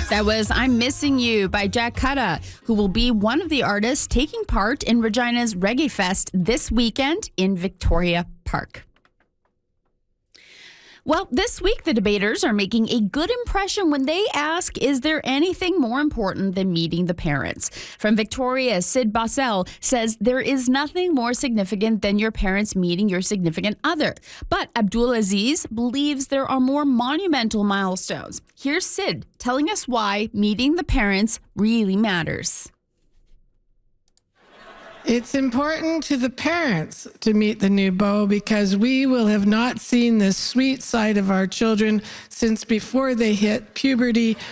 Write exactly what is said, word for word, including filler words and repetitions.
That was I'm Missing You by Jack Cutta, who will be one of the artists taking part in Regina's Reggae Fest this weekend in Victoria Park. Well, this week, the debaters are making a good impression when they ask, is there anything more important than meeting the parents? From Victoria, Sid Bossell says there is nothing more significant than your parents meeting your significant other. But Abdul Aziz believes there are more monumental milestones. Here's Sid telling us why meeting the parents really matters. It's important to the parents to meet the new beau because we will have not seen the sweet side of our children since before they hit puberty